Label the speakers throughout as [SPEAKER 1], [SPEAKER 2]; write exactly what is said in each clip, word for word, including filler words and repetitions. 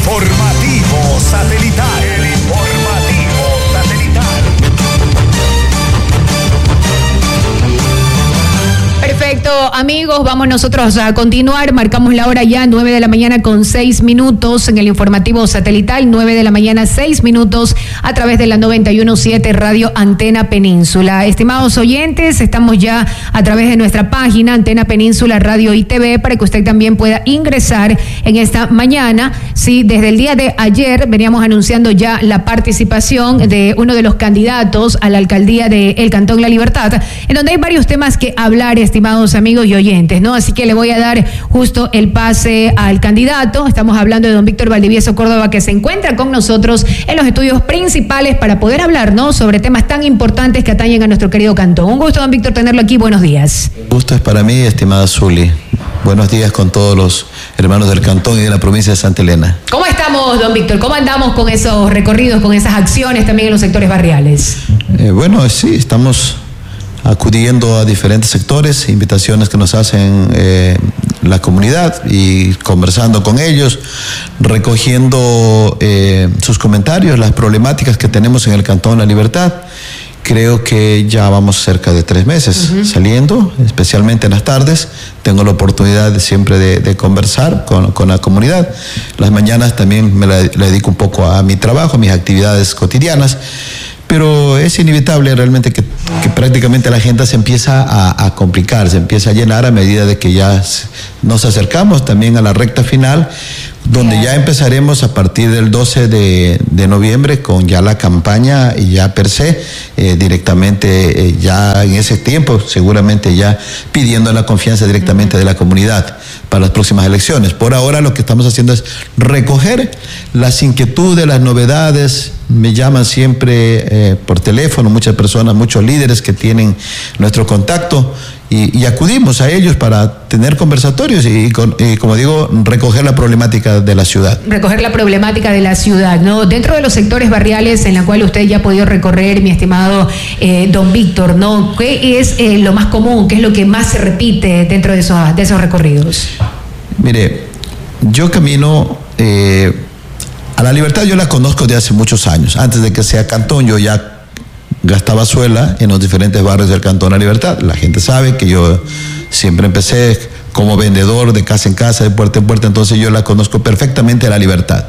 [SPEAKER 1] informativo satelital. El informativo satelital.
[SPEAKER 2] Perfecto, amigos, vamos nosotros a continuar. Marcamos la hora ya, nueve de la mañana con seis minutos en el informativo satelital, nueve de la mañana, seis minutos a través de la noventa y uno punto siete Radio Antena Península. Estimados oyentes, estamos ya a través de nuestra página Antena Península Radio y T V para que usted también pueda ingresar en esta mañana. Sí, desde el día de ayer veníamos anunciando ya la participación de uno de los candidatos a la alcaldía del Cantón La Libertad, en donde hay varios temas que hablar, estimados amigos y oyentes, ¿no? Así que le voy a dar justo el pase al candidato. Estamos hablando de don Víctor Valdivieso Córdoba, que se encuentra con nosotros en los estudios principales para poder hablar, ¿no?, sobre temas tan importantes que atañen a nuestro querido cantón. Un gusto, don Víctor, tenerlo aquí. Buenos días.
[SPEAKER 3] El gusto es para mí, estimada Zuli. Buenos días con todos los hermanos del cantón y de la provincia de Santa Elena.
[SPEAKER 2] ¿Cómo estamos, don Víctor? ¿Cómo andamos con esos recorridos, con esas acciones también en los sectores barriales?
[SPEAKER 3] Eh, bueno, sí, estamos acudiendo a diferentes sectores, invitaciones que nos hacen eh, la comunidad y conversando con ellos, recogiendo eh, sus comentarios, las problemáticas que tenemos en el Cantón La Libertad. Creo que ya vamos cerca de tres meses uh-huh. saliendo, especialmente en las tardes. Tengo la oportunidad de, siempre de, de conversar con, con la comunidad. Las mañanas también me la, le dedico un poco a mi trabajo, a mis actividades cotidianas. Pero es inevitable realmente que, que prácticamente la agenda se empieza a, a complicar, se empieza a llenar a medida de que ya nos acercamos también a la recta final, donde ya empezaremos a partir del doce de noviembre con ya la campaña y ya per se, eh, directamente eh, ya en ese tiempo, seguramente ya pidiendo la confianza directamente uh-huh. de la comunidad para las próximas elecciones. Por ahora lo que estamos haciendo es recoger las inquietudes, las novedades. Me llaman siempre eh, por teléfono muchas personas, muchos líderes que tienen nuestro contacto y, y acudimos a ellos para tener conversatorios y, con, y, como digo, recoger la problemática de la ciudad.
[SPEAKER 2] Recoger la problemática de la ciudad, ¿no? Dentro de los sectores barriales en la cual usted ya ha podido recorrer, mi estimado eh, don Víctor, ¿no? ¿Qué es eh, lo más común? ¿Qué es lo que más se repite dentro de esos, de esos recorridos?
[SPEAKER 3] Mire, yo camino... Eh, A La Libertad yo la conozco de hace muchos años. Antes de que sea cantón, yo ya gastaba suela en los diferentes barrios del Cantón La Libertad. La gente sabe que yo siempre empecé como vendedor de casa en casa, de puerta en puerta, entonces yo la conozco perfectamente a La Libertad.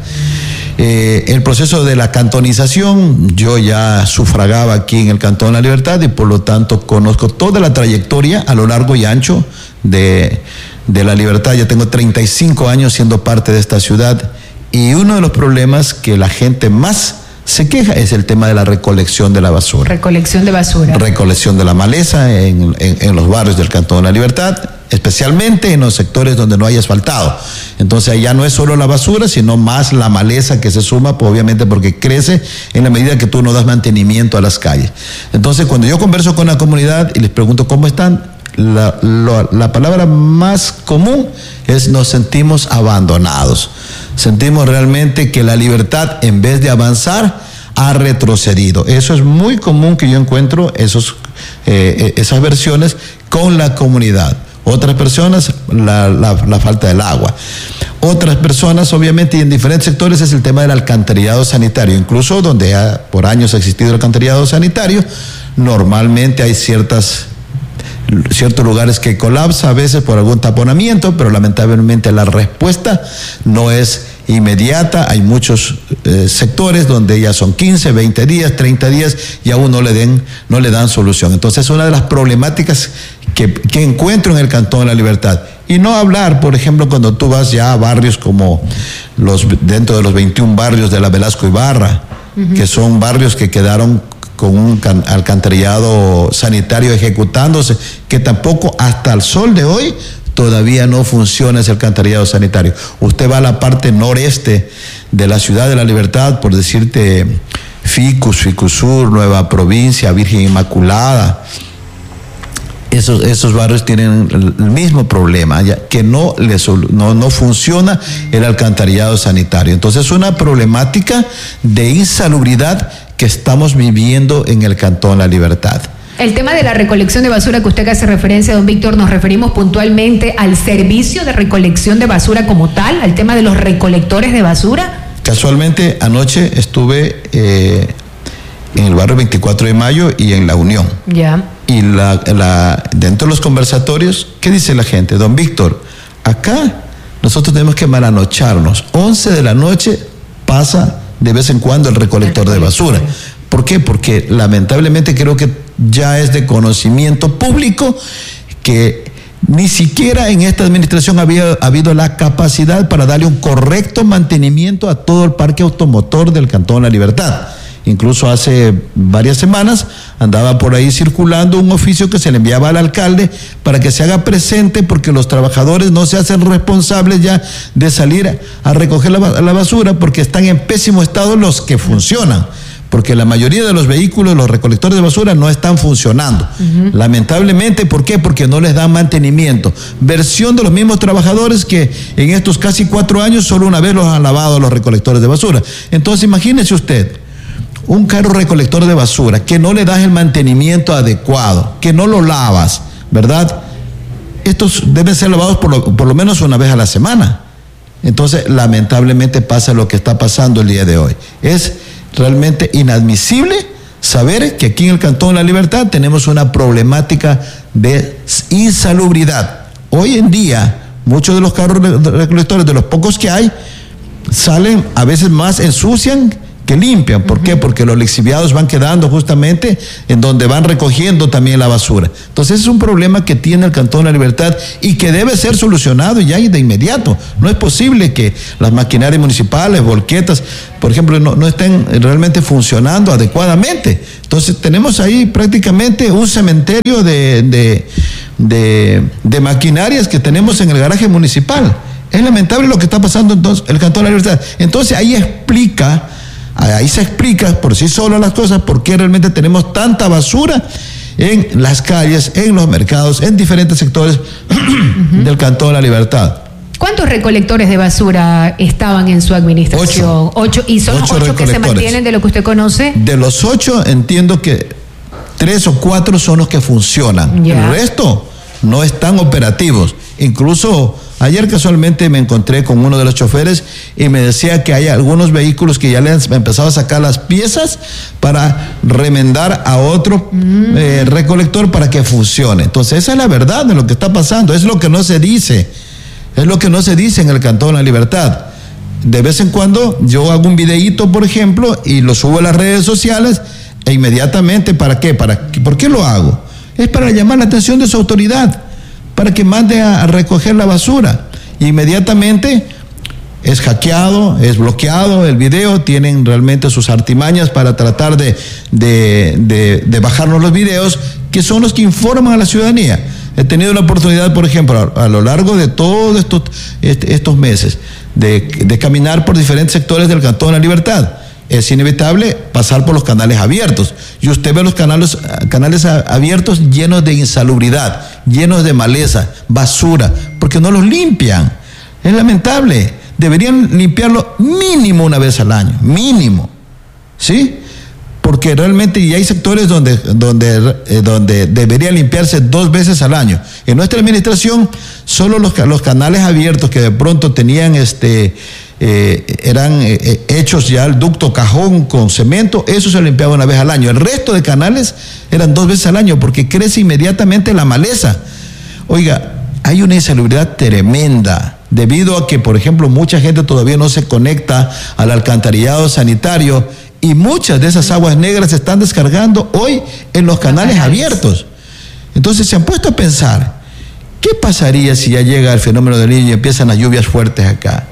[SPEAKER 3] Eh, el proceso de la cantonización, yo ya sufragaba aquí en el Cantón La Libertad y por lo tanto conozco toda la trayectoria a lo largo y ancho de, de La Libertad. Ya tengo treinta y cinco años siendo parte de esta ciudad. Y uno de los problemas que la gente más se queja es el tema de la recolección de la basura.
[SPEAKER 2] Recolección de basura.
[SPEAKER 3] Recolección de la maleza en, en, en los barrios del Cantón La Libertad, especialmente en los sectores donde no hay asfaltado. Entonces allá no es solo la basura, sino más la maleza que se suma, pues, obviamente porque crece en la medida que tú no das mantenimiento a las calles. Entonces cuando yo converso con la comunidad y les pregunto cómo están, La, la, la palabra más común es nos sentimos abandonados. Sentimos realmente que La Libertad, en vez de avanzar, ha retrocedido. Eso es muy común que yo encuentro esos, eh, esas versiones con la comunidad. Otras personas, la, la, la falta del agua. Otras personas, obviamente, y en diferentes sectores, es el tema del alcantarillado sanitario. Incluso donde ha, por años ha existido el alcantarillado sanitario, normalmente hay ciertas... ciertos lugares que colapsa a veces por algún taponamiento, pero lamentablemente la respuesta no es inmediata. Hay muchos eh, sectores donde ya son quince, veinte días, treinta días y aún no le den, no le dan solución. Entonces es una de las problemáticas que, que encuentro en el Cantón La Libertad. Y no hablar, por ejemplo, cuando tú vas ya a barrios como los dentro de los veintiún barrios de la Velasco Ibarra, uh-huh. que son barrios que quedaron con un alcantarillado sanitario ejecutándose, que tampoco hasta el sol de hoy todavía no funciona ese alcantarillado sanitario. Usted va a la parte noreste de la ciudad de La Libertad, por decirte Ficus, Ficusur, Nueva Provincia, Virgen Inmaculada. Esos, esos barrios tienen el mismo problema, ya que no, les, no, no funciona el alcantarillado sanitario. Entonces es una problemática de insalubridad que estamos viviendo en el Cantón La Libertad.
[SPEAKER 2] El tema de la recolección de basura que usted hace referencia, don Víctor, ¿nos referimos puntualmente al servicio de recolección de basura como tal, al tema de los recolectores de basura?
[SPEAKER 3] Casualmente anoche estuve eh, en el barrio veinticuatro de mayo y en La Unión.
[SPEAKER 2] Ya.
[SPEAKER 3] Y la, la, dentro de los conversatorios, ¿qué dice la gente? Don Víctor, acá nosotros tenemos que malanocharnos. once de la noche pasa de vez en cuando el recolector de basura. ¿Por qué? Porque lamentablemente creo que ya es de conocimiento público que ni siquiera en esta administración había ha habido la capacidad para darle un correcto mantenimiento a todo el parque automotor del Cantón La Libertad. Incluso hace varias semanas andaba por ahí circulando un oficio que se le enviaba al alcalde para que se haga presente, porque los trabajadores no se hacen responsables ya de salir a recoger la, la basura, porque están en pésimo estado los que funcionan. Porque la mayoría de los vehículos, los recolectores de basura, no están funcionando. Uh-huh. Lamentablemente, ¿por qué? Porque no les dan mantenimiento. Versión de los mismos trabajadores que en estos casi cuatro años solo una vez los han lavado los recolectores de basura. Entonces, imagínese usted, un carro recolector de basura que no le das el mantenimiento adecuado, que no lo lavas, ¿verdad? Estos deben ser lavados por lo, por lo menos una vez a la semana. Entonces, lamentablemente pasa lo que está pasando el día de hoy. Es realmente inadmisible saber que aquí en el Cantón La Libertad tenemos una problemática de insalubridad. Hoy en día, muchos de los carros recolectores, de los pocos que hay, salen, a veces más ensucian que limpian. ¿Por uh-huh. qué? Porque los lixiviados van quedando justamente en donde van recogiendo también la basura. Entonces es un problema que tiene el Cantón La Libertad y que debe ser solucionado ya de inmediato. No es posible que las maquinarias municipales, volquetas, por ejemplo, no, no estén realmente funcionando adecuadamente. Entonces tenemos ahí prácticamente un cementerio de, de, de, de maquinarias que tenemos en el garaje municipal. Es lamentable lo que está pasando entonces el Cantón La Libertad. Entonces ahí explica... Ahí se explica por sí solo las cosas, por qué realmente tenemos tanta basura en las calles, en los mercados, en diferentes sectores uh-huh. del Cantón La Libertad.
[SPEAKER 2] ¿Cuántos recolectores de basura estaban en su administración?
[SPEAKER 3] Ocho.
[SPEAKER 2] Ocho. ¿Y son
[SPEAKER 3] ocho
[SPEAKER 2] los ocho que se mantienen de lo que usted conoce?
[SPEAKER 3] De los ocho entiendo que tres o cuatro son los que funcionan. Ya. El resto no están operativos. Incluso ayer casualmente me encontré con uno de los choferes y me decía que hay algunos vehículos que ya le han empezado a sacar las piezas para remendar a otro mm. eh, recolector para que funcione. Entonces esa es la verdad de lo que está pasando, es lo que no se dice, es lo que no se dice en el Cantón La Libertad. De vez en cuando yo hago un videíto, por ejemplo, y lo subo a las redes sociales e inmediatamente, ¿para qué? ¿Para, ¿Por qué lo hago? Es para llamar la atención de su autoridad, para que mande a, a recoger la basura. Inmediatamente es hackeado, es bloqueado el video, tienen realmente sus artimañas para tratar de, de, de, de bajarnos los videos, que son los que informan a la ciudadanía. He tenido la oportunidad, por ejemplo, a, a lo largo de todos estos, este, estos meses, de, de caminar por diferentes sectores del Cantón La Libertad. Es inevitable pasar por los canales abiertos. Y usted ve los canales, canales abiertos llenos de insalubridad, llenos de maleza, basura, porque no los limpian. Es lamentable. Deberían limpiarlo mínimo una vez al año, mínimo. ¿Sí? Porque realmente ya hay sectores donde, donde, eh, donde debería limpiarse dos veces al año. En nuestra administración, solo los, los canales abiertos que de pronto tenían este... Eh, eran eh, hechos ya el ducto cajón con cemento, eso se limpiaba una vez al año. El resto de canales eran dos veces al año porque crece inmediatamente la maleza. Oiga, hay una insalubridad tremenda debido a que, por ejemplo, mucha gente todavía no se conecta al alcantarillado sanitario y muchas de esas aguas negras se están descargando hoy en los canales abiertos. Entonces se han puesto a pensar, ¿qué pasaría si ya llega el fenómeno del Niño y empiezan las lluvias fuertes acá?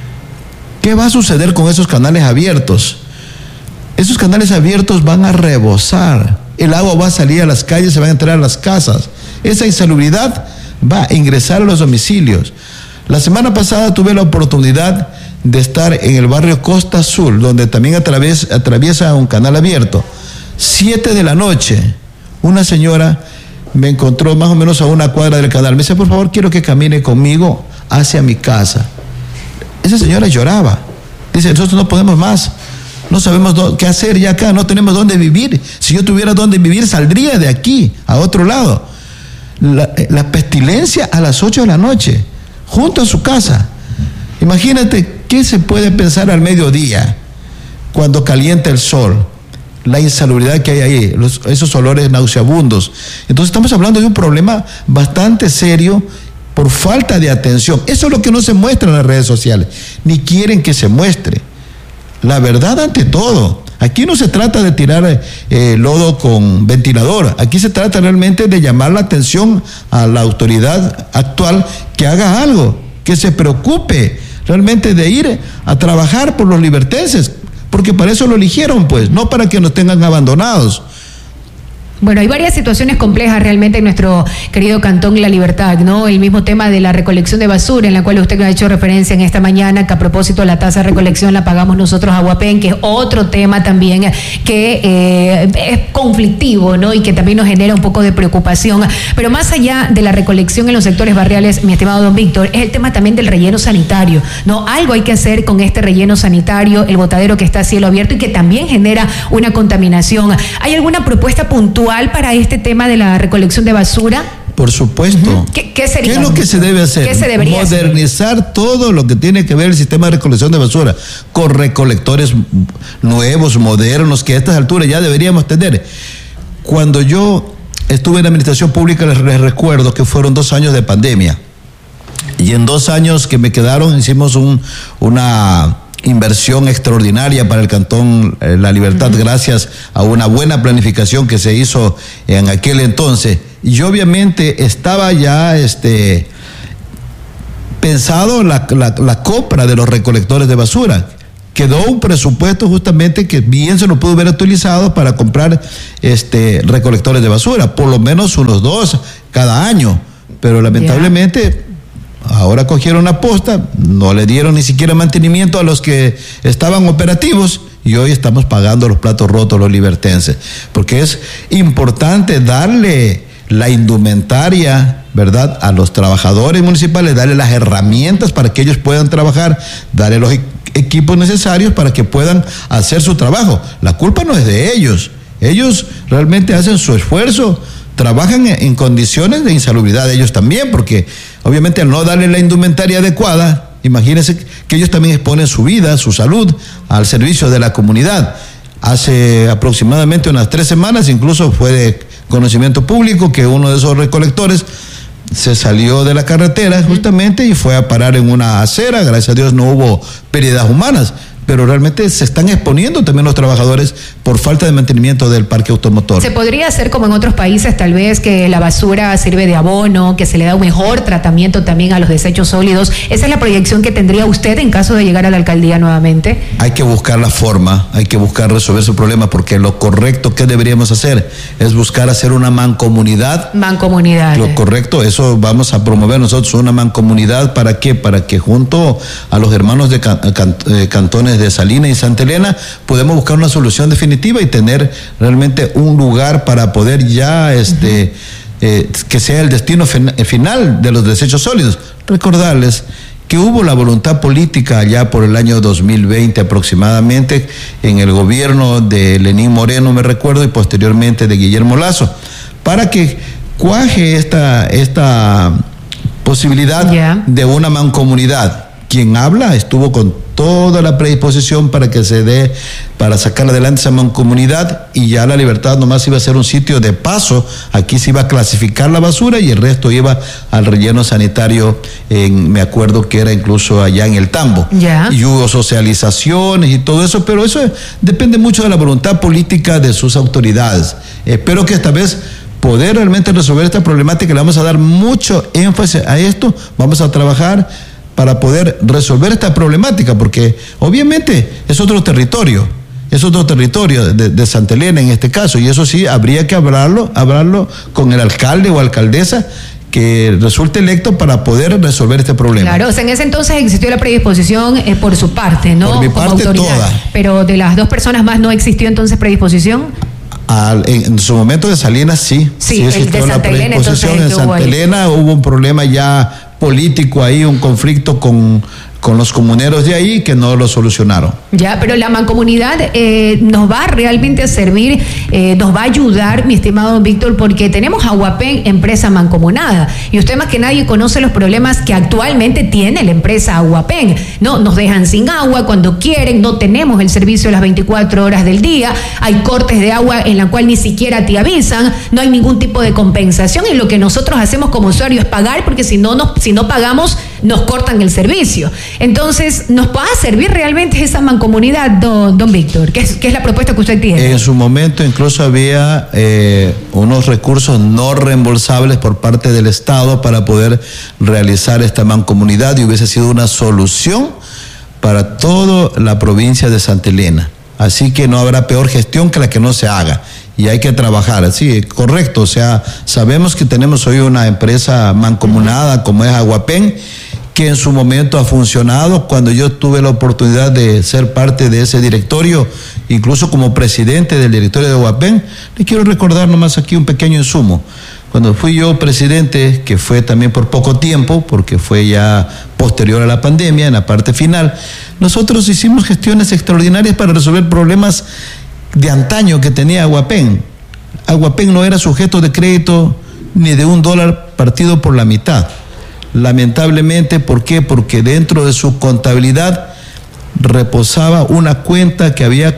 [SPEAKER 3] ¿Qué va a suceder con esos canales abiertos? Esos canales abiertos van a rebosar. El agua va a salir a las calles, se va a entrar a las casas. Esa insalubridad va a ingresar a los domicilios. La semana pasada tuve la oportunidad de estar en el barrio Costa Azul, donde también atraviesa, atraviesa un canal abierto. Siete de la noche, una señora me encontró más o menos a una cuadra del canal. Me dice, por favor, quiero que camine conmigo hacia mi casa. Esa señora lloraba. Dice, nosotros no podemos más. No sabemos do- qué hacer ya acá. No tenemos dónde vivir. Si yo tuviera dónde vivir, saldría de aquí, a otro lado. La, la pestilencia a las ocho de la noche, junto a su casa. Imagínate ¿qué se puede pensar al mediodía cuando calienta el sol? La insalubridad que hay ahí, los, esos olores nauseabundos. Entonces estamos hablando de un problema bastante serio por falta de atención. Eso es lo que no se muestra en las redes sociales, ni quieren que se muestre. La verdad ante todo. Aquí no se trata de tirar eh, lodo con ventilador, aquí se trata realmente de llamar la atención a la autoridad actual que haga algo, que se preocupe realmente de ir a trabajar por los libertenses, porque para eso lo eligieron, pues, no para que nos tengan abandonados.
[SPEAKER 2] Bueno, hay varias situaciones complejas realmente en nuestro querido Cantón La Libertad, ¿no? El mismo tema de la recolección de basura, en la cual usted ha hecho referencia en esta mañana, que a propósito la tasa de recolección la pagamos nosotros a Huapén, que es otro tema también que eh, es conflictivo, ¿no? Y que también nos genera un poco de preocupación. Pero más allá de la recolección en los sectores barriales, mi estimado don Víctor, es el tema también del relleno sanitario, ¿no? Algo hay que hacer con este relleno sanitario, el botadero que está a cielo abierto y que también genera una contaminación. ¿Hay alguna propuesta puntual para este tema de la recolección de basura?
[SPEAKER 3] Por supuesto.
[SPEAKER 2] Uh-huh. ¿Qué, qué, sería?
[SPEAKER 3] ¿Qué es lo que se debe hacer?
[SPEAKER 2] ¿Qué se debería
[SPEAKER 3] Modernizar
[SPEAKER 2] hacer?
[SPEAKER 3] todo lo que tiene que ver el sistema de recolección de basura, con recolectores nuevos, modernos, que a estas alturas ya deberíamos tener. Cuando yo estuve en la administración pública, les, les recuerdo que fueron dos años de pandemia. Y en dos años que me quedaron, hicimos un, una inversión extraordinaria para el Cantón eh, La Libertad, uh-huh. gracias a una buena planificación que se hizo en aquel entonces. Y obviamente estaba ya este, pensado la, la, la compra de los recolectores de basura. Quedó un presupuesto justamente que bien se lo pudo haber utilizado para comprar este, recolectores de basura, por lo menos unos dos cada año. Pero lamentablemente... Yeah. Ahora cogieron la posta, no le dieron ni siquiera mantenimiento a los que estaban operativos y hoy estamos pagando los platos rotos los libertenses, porque es importante darle la indumentaria, ¿verdad?, a los trabajadores municipales, darle las herramientas para que ellos puedan trabajar, darle los equipos necesarios para que puedan hacer su trabajo. La culpa no es de ellos, ellos realmente hacen su esfuerzo, trabajan en condiciones de insalubridad ellos también, porque obviamente al no darle la indumentaria adecuada, imagínense que ellos también exponen su vida, su salud al servicio de la comunidad. Hace aproximadamente unas tres semanas, incluso fue de conocimiento público que uno de esos recolectores se salió de la carretera justamente y fue a parar en una acera. Gracias a Dios no hubo pérdidas humanas, pero realmente se están exponiendo también los trabajadores por falta de mantenimiento del parque automotor. ¿Se
[SPEAKER 2] podría hacer como en otros países, tal vez, que la basura sirve de abono, que se le da un mejor tratamiento también a los desechos sólidos? ¿Esa es la proyección que tendría usted en caso de llegar a la alcaldía nuevamente?
[SPEAKER 3] Hay que buscar la forma, hay que buscar resolver su problema, porque lo correcto que deberíamos hacer es buscar hacer una mancomunidad.
[SPEAKER 2] Mancomunidad.
[SPEAKER 3] Lo correcto, eso vamos a promover nosotros, una mancomunidad. ¿Para qué? Para que junto a los hermanos de can, can, eh, cantones de Salinas y Santa Elena podemos buscar una solución definitiva y tener realmente un lugar para poder ya este uh-huh. eh, que sea el destino fin, final de los desechos sólidos. Recordarles que hubo la voluntad política allá por el año dos mil veinte aproximadamente en el gobierno de Lenín Moreno, me recuerdo, y posteriormente de Guillermo Lazo, para que cuaje esta, esta posibilidad yeah. de una mancomunidad. Quien habla estuvo con toda la predisposición para que se dé, para sacar adelante esa mancomunidad, y ya La Libertad nomás iba a ser un sitio de paso. Aquí se iba a clasificar la basura y el resto iba al relleno sanitario, en, me acuerdo que era incluso allá en el Tambo.
[SPEAKER 2] Yeah.
[SPEAKER 3] Y hubo socializaciones y todo eso, pero eso depende mucho de la voluntad política de sus autoridades. Espero que esta vez poder realmente resolver esta problemática. Le vamos a dar mucho énfasis a esto, vamos a trabajar para poder resolver esta problemática, porque obviamente es otro territorio, es otro territorio de, de Santa Elena en este caso, y eso sí habría que hablarlo, hablarlo con el alcalde o alcaldesa que resulte electo para poder resolver este problema.
[SPEAKER 2] Claro, o sea, en ese entonces existió la predisposición eh, por su parte, ¿no?
[SPEAKER 3] Por mi
[SPEAKER 2] Como
[SPEAKER 3] parte
[SPEAKER 2] autoridad.
[SPEAKER 3] toda.
[SPEAKER 2] Pero de las dos personas más no existió entonces predisposición.
[SPEAKER 3] Al, en, en su momento de Salinas sí,
[SPEAKER 2] sí,
[SPEAKER 3] sí
[SPEAKER 2] existió el de Santa Elena, entonces
[SPEAKER 3] en Santa Elena hubo un problema ya político ahí, un conflicto con, con los comuneros de ahí que no lo solucionaron.
[SPEAKER 2] Ya, pero la mancomunidad eh, nos va realmente a servir, eh, nos va a ayudar, mi estimado don Víctor, porque tenemos Aguapén, empresa mancomunada, y usted más que nadie conoce los problemas que actualmente tiene la empresa Aguapén. No, nos dejan sin agua cuando quieren, no tenemos el servicio a las veinticuatro horas del día, hay cortes de agua en la cual ni siquiera te avisan, no hay ningún tipo de compensación, y lo que nosotros hacemos como usuarios es pagar, porque si no, nos, si no pagamos, nos cortan el servicio. Entonces, ¿nos va a servir realmente esa mancomunidad, don, don Víctor? ¿Qué es, qué es la propuesta que usted tiene?
[SPEAKER 3] En su momento incluso había eh, unos recursos no reembolsables por parte del Estado para poder realizar esta mancomunidad, y hubiese sido una solución para toda la provincia de Santa Elena. Así que no habrá peor gestión que la que no se haga. Y hay que trabajar, sí, correcto. O sea, sabemos que tenemos hoy una empresa mancomunada como es Aguapén, que en su momento ha funcionado. Cuando yo tuve la oportunidad de ser parte de ese directorio, incluso como presidente del directorio de Aguapén, le quiero recordar nomás aquí un pequeño insumo. Cuando fui yo presidente, que fue también por poco tiempo, porque fue ya posterior a la pandemia, en la parte final, nosotros hicimos gestiones extraordinarias para resolver problemas de antaño que tenía Aguapén. Aguapén no era sujeto de crédito ni de un dólar partido por la mitad. Lamentablemente, ¿por qué? Porque dentro de su contabilidad reposaba una cuenta que había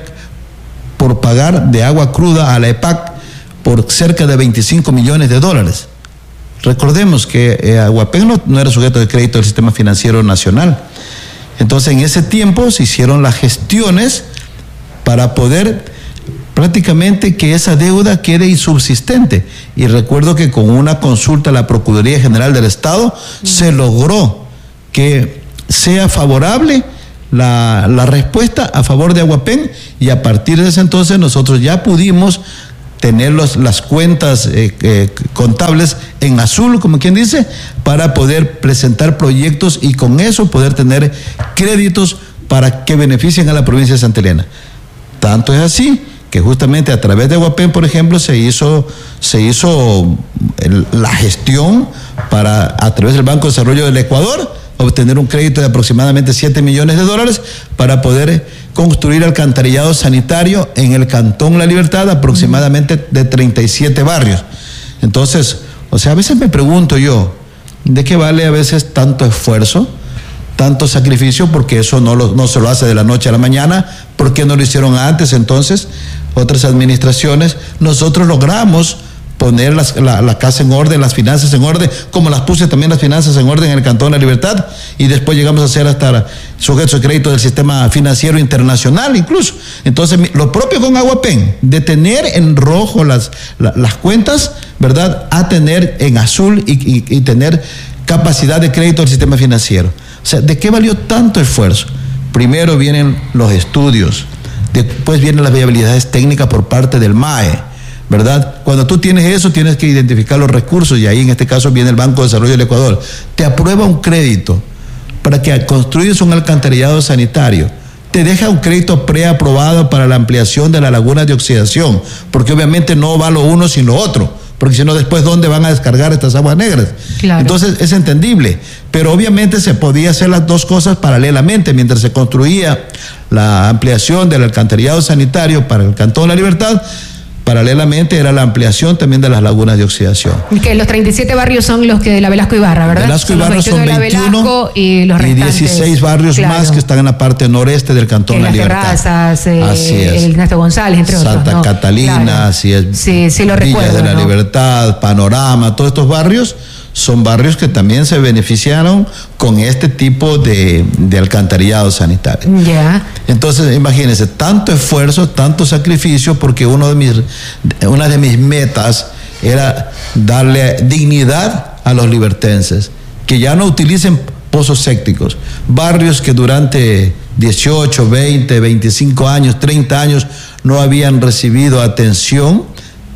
[SPEAKER 3] por pagar de agua cruda a la E P A C por cerca de veinticinco millones de dólares. Recordemos que eh, Aguapén no, no era sujeto de crédito del sistema financiero nacional. Entonces, en ese tiempo se hicieron las gestiones para poder prácticamente que esa deuda quede insubsistente. Y recuerdo que con una consulta a la Procuraduría General del Estado mm. se logró que sea favorable la, la respuesta a favor de Aguapén, y a partir de ese entonces nosotros ya pudimos tener los, las cuentas eh, eh, contables en azul, como quien dice, para poder presentar proyectos y con eso poder tener créditos para que beneficien a la provincia de Santa Elena. Tanto es así que justamente a través de Aguapén, por ejemplo, se hizo, se hizo el, la gestión para, a través del Banco de Desarrollo del Ecuador, obtener un crédito de aproximadamente siete millones de dólares para poder construir alcantarillado sanitario en el Cantón La Libertad, aproximadamente de treinta y siete barrios. Entonces, o sea, a veces me pregunto yo, ¿de qué vale a veces tanto esfuerzo, tanto sacrificio? Porque eso no, lo, no se lo hace de la noche a la mañana. ¿Por qué no lo hicieron antes entonces otras administraciones? Nosotros logramos poner las, la, la casa en orden, las finanzas en orden, como las puse también las finanzas en orden en el Cantón La Libertad, y después llegamos a ser hasta sujetos de crédito del sistema financiero internacional incluso. Entonces, lo propio con Aguapén, de tener en rojo las, la, las cuentas, ¿verdad?, a tener en azul y, y, y tener capacidad de crédito del sistema financiero. O sea, ¿de qué valió tanto esfuerzo? Primero vienen los estudios, después vienen las viabilidades técnicas por parte del M A E, ¿verdad? Cuando tú tienes eso, tienes que identificar los recursos, y ahí en este caso viene el Banco de Desarrollo del Ecuador. Te aprueba un crédito para que construyas un alcantarillado sanitario. Te deja un crédito preaprobado para la ampliación de la laguna de oxidación, porque obviamente no va lo uno sin lo otro, porque si no, después ¿dónde van a descargar estas aguas negras? Claro. Entonces es entendible, pero obviamente se podía hacer las dos cosas paralelamente. Mientras se construía la ampliación del alcantarillado sanitario para el Cantón La Libertad, paralelamente era la ampliación también de las lagunas de oxidación. Que
[SPEAKER 2] los treinta y siete barrios son los que de la Velasco Ibarra, ¿verdad?
[SPEAKER 3] Velasco Ibarra son veintiuno y, los y dieciséis barrios, claro, más que están en la parte noreste del Cantón La Libertad.
[SPEAKER 2] Terrazas, eh, así es. El Ernesto González, entre
[SPEAKER 3] Santa
[SPEAKER 2] otros.
[SPEAKER 3] Santa ¿no? Catalina, claro. Así es.
[SPEAKER 2] Sí, sí lo
[SPEAKER 3] Villa
[SPEAKER 2] recuerdo,
[SPEAKER 3] de la
[SPEAKER 2] ¿no?
[SPEAKER 3] Libertad, Panorama, todos estos barrios son barrios que también se beneficiaron con este tipo de, de alcantarillado sanitario.
[SPEAKER 2] Ya. Yeah.
[SPEAKER 3] Entonces, imagínense, tanto esfuerzo, tanto sacrificio, porque uno de mis, una de mis metas era darle dignidad a los libertenses, que ya no utilicen pozos sépticos, barrios que durante dieciocho, veinte, veinticinco años, treinta años no habían recibido atención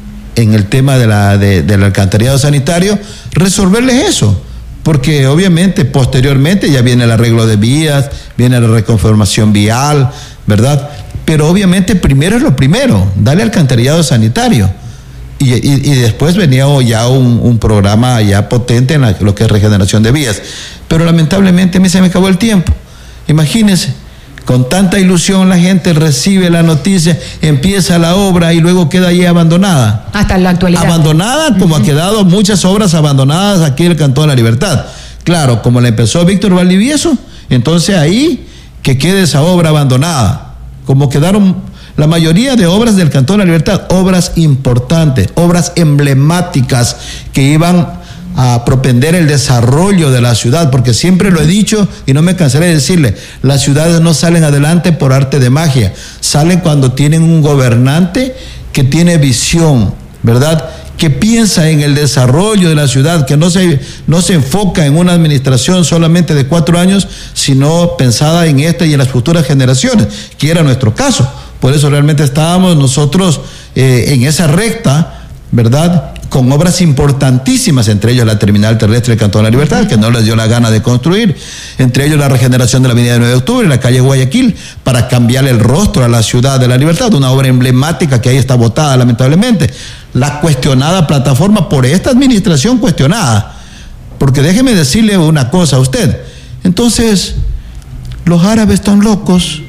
[SPEAKER 3] en el tema de la, de, del alcantarillado sanitario, resolverles eso, porque obviamente posteriormente ya viene el arreglo de vías, viene la reconformación vial, ¿verdad? Pero obviamente primero es lo primero, darle alcantarillado sanitario, y, y, y después venía ya un, un programa ya potente en la, lo que es regeneración de vías. Pero lamentablemente a mí se me acabó el tiempo. Imagínense, con tanta ilusión la gente recibe la noticia, empieza la obra y luego queda ahí abandonada.
[SPEAKER 2] Hasta la actualidad.
[SPEAKER 3] Abandonada, como uh-huh. ha quedado muchas obras abandonadas aquí en el Cantón de la Libertad. Claro, como la empezó Víctor Valdivieso, entonces ahí que quede esa obra abandonada. Como quedaron la mayoría de obras del Cantón de la Libertad, obras importantes, obras emblemáticas que iban a propender el desarrollo de la ciudad, porque siempre lo he dicho y no me cansaré de decirle, las ciudades no salen adelante por arte de magia, salen cuando tienen un gobernante que tiene visión, ¿verdad?, que piensa en el desarrollo de la ciudad, que no se, no se enfoca en una administración solamente de cuatro años, sino pensada en esta y en las futuras generaciones, que era nuestro caso. Por eso realmente estábamos nosotros eh, en esa recta, ¿verdad?, con obras importantísimas, entre ellos la terminal terrestre del Cantón de la Libertad, que no les dio la gana de construir, entre ellos la regeneración de la avenida nueve de octubre, la calle Guayaquil, para cambiarle el rostro a la ciudad de la Libertad, una obra emblemática que ahí está botada lamentablemente. La cuestionada plataforma por esta administración cuestionada, porque déjeme decirle una cosa a usted, entonces los árabes están locos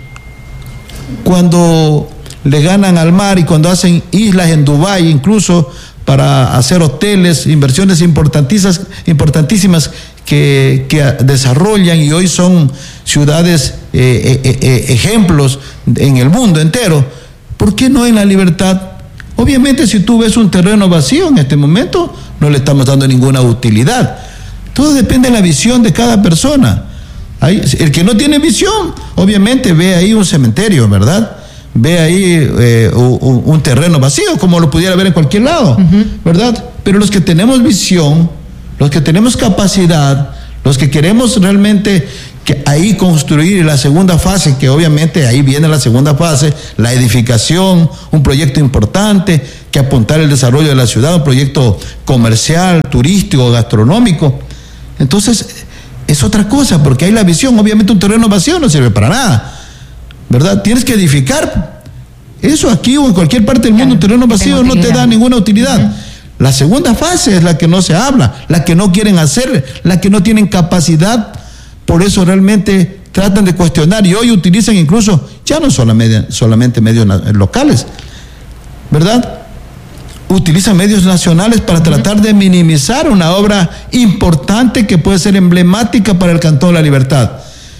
[SPEAKER 3] cuando le ganan al mar y cuando hacen islas en Dubái incluso para hacer hoteles, inversiones importantísimas, importantísimas que, que desarrollan y hoy son ciudades eh, eh, eh, ejemplos en el mundo entero. ¿Por qué no en la Libertad? Obviamente si tú ves un terreno vacío en este momento, no le estamos dando ninguna utilidad. Todo depende de la visión de cada persona. Hay, el que no tiene visión, obviamente ve ahí un cementerio, ¿verdad? Ve ahí eh, un, un terreno vacío, como lo pudiera ver en cualquier lado, uh-huh. ¿verdad? Pero los que tenemos visión, los que tenemos capacidad, los que queremos realmente que ahí construir la segunda fase, que obviamente ahí viene la segunda fase, la edificación, un proyecto importante, que apuntar el desarrollo de la ciudad, un proyecto comercial, turístico, gastronómico. Entonces, es otra cosa, porque hay la visión. Obviamente un terreno vacío no sirve para nada, ¿verdad? Tienes que edificar. Eso aquí o en cualquier parte del mundo, un terreno vacío no te da ninguna utilidad. Uh-huh. La segunda fase es la que no se habla, la que no quieren hacer, la que no tienen capacidad. Por eso realmente tratan de cuestionar y hoy utilizan incluso, ya no solamente, solamente medios locales, ¿verdad? Utilizan medios nacionales para tratar de minimizar una obra importante que puede ser emblemática para el Cantón de la Libertad.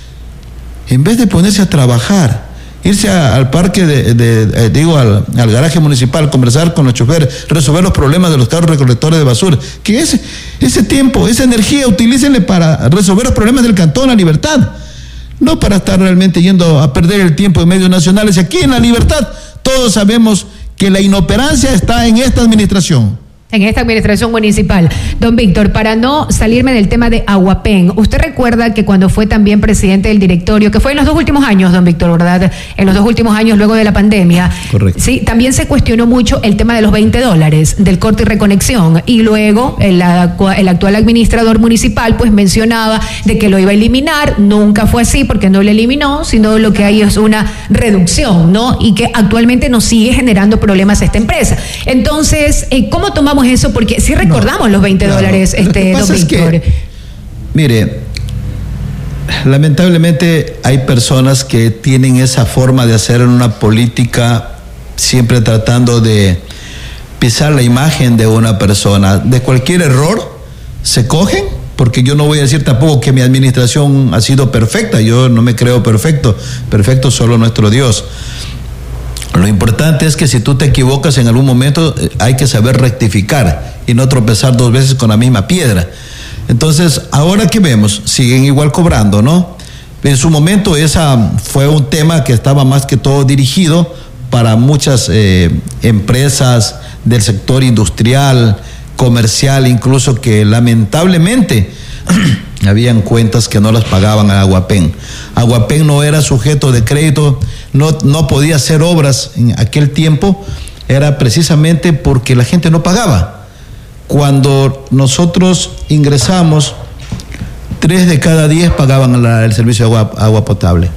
[SPEAKER 3] En vez de ponerse a trabajar, irse a, al parque, de, de, de digo, al, al garaje municipal, conversar con los choferes, resolver los problemas de los carros recolectores de basura, que ese, ese tiempo, esa energía, utilícenle para resolver los problemas del Cantón de la Libertad, no para estar realmente yendo a perder el tiempo en medios nacionales. Y aquí en la Libertad todos sabemos que la inoperancia está en esta administración.
[SPEAKER 2] En esta administración municipal. Don Víctor, para no salirme del tema de Aguapén, usted recuerda que cuando fue también presidente del directorio, que fue en los dos últimos años, don Víctor, ¿verdad? En los dos últimos años luego de la pandemia.
[SPEAKER 3] Correcto.
[SPEAKER 2] Sí, también se cuestionó mucho el tema de los veinte dólares del corte y reconexión. Y luego el, el actual administrador municipal pues mencionaba de que lo iba a eliminar. Nunca fue así porque no lo eliminó, sino lo que hay es una reducción, ¿no? Y que actualmente nos sigue generando problemas a esta empresa. Entonces, ¿cómo tomamos eso? Porque sí recordamos no, los veinte claro. dólares, este, don Víctor.
[SPEAKER 3] Es que, mire, lamentablemente hay personas que tienen esa forma de hacer una política siempre tratando de pisar la imagen de una persona. De cualquier error se cogen, porque yo no voy a decir tampoco que mi administración ha sido perfecta, yo no me creo perfecto, perfecto solo nuestro Dios. Lo importante es que si tú te equivocas en algún momento hay que saber rectificar y no tropezar dos veces con la misma piedra. Entonces, ahora que vemos, siguen igual cobrando, ¿no? En su momento esa fue un tema que estaba más que todo dirigido para muchas eh, empresas del sector industrial, comercial, incluso que lamentablemente habían cuentas que no las pagaban a Aguapén. Aguapén no era sujeto de crédito, no, no podía hacer obras en aquel tiempo, era precisamente porque la gente no pagaba. Cuando nosotros ingresamos, tres de cada diez pagaban la, el servicio de agua, agua potable.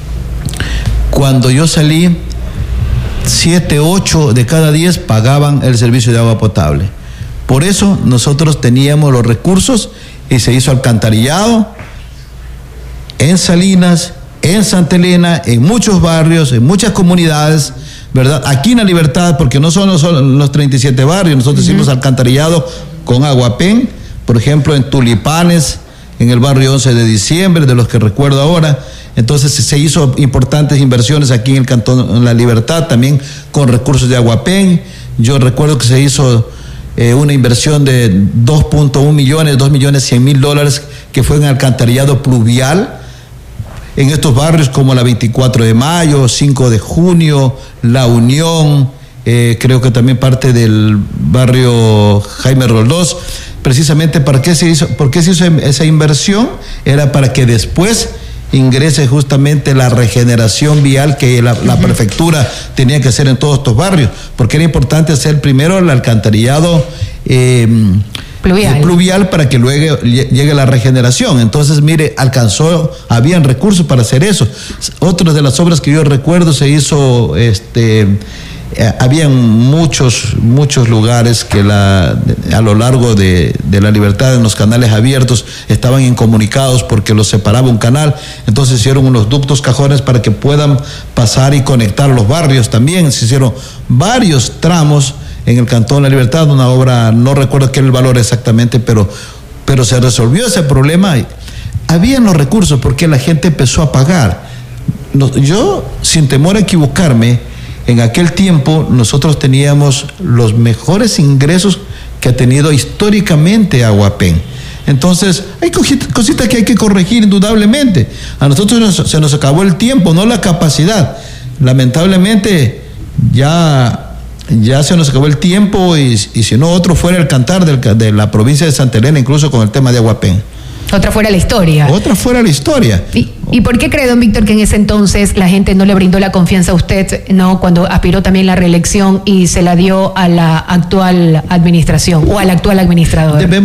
[SPEAKER 3] Cuando yo salí, siete, ocho de cada diez pagaban el servicio de agua potable. Por eso nosotros teníamos los recursos y se hizo alcantarillado en Salinas, en Santa Elena, en muchos barrios, en muchas comunidades, ¿verdad? Aquí en La Libertad, porque no son los, son los treinta y siete barrios, nosotros uh-huh. hicimos alcantarillado con Aguapén, por ejemplo, en Tulipanes, en el barrio once de diciembre, de los que recuerdo ahora. Entonces se hizo importantes inversiones aquí en el Cantón La Libertad, también con recursos de Aguapén. Yo recuerdo que se hizo eh, una inversión de dos punto uno millones, dos millones cien mil dólares, que fue en alcantarillado pluvial, en estos barrios como la veinticuatro de mayo, cinco de junio, La Unión, eh, creo que también parte del barrio Jaime Roldós. Precisamente, ¿para qué se hizo, por qué se hizo esa inversión? Era para que después ingrese justamente la regeneración vial que la, la uh-huh. prefectura tenía que hacer en todos estos barrios, porque era importante hacer primero el alcantarillado eh, pluvial. pluvial para que luego llegue la regeneración. Entonces, mire, alcanzó, habían recursos para hacer eso. Otra de las obras que yo recuerdo se hizo, este, eh, habían muchos, muchos lugares que la, a lo largo de, de La Libertad, en los canales abiertos, estaban incomunicados porque los separaba un canal. Entonces hicieron unos ductos cajones para que puedan pasar y conectar los barrios también. Se hicieron varios tramos en el Cantón La Libertad, una obra, no recuerdo qué era el valor exactamente, pero, pero se resolvió ese problema. Habían los recursos porque la gente empezó a pagar. Yo, sin temor a equivocarme, en aquel tiempo nosotros teníamos los mejores ingresos que ha tenido históricamente Aguapén. Entonces, hay cositas que hay que corregir indudablemente. A nosotros nos, se nos acabó el tiempo, no la capacidad. Lamentablemente, ya, ya se nos acabó el tiempo y, y si no, otro fuera el cantar del, de la provincia de Santa Elena, incluso con el tema de Aguapén.
[SPEAKER 2] Otra fuera la historia.
[SPEAKER 3] Otra fuera la historia.
[SPEAKER 2] ¿Y, ¿Y por qué cree, don Víctor, que en ese entonces la gente no le brindó la confianza a usted, no, cuando aspiró también la reelección y se la dio a la actual administración o al actual administrador? Debemos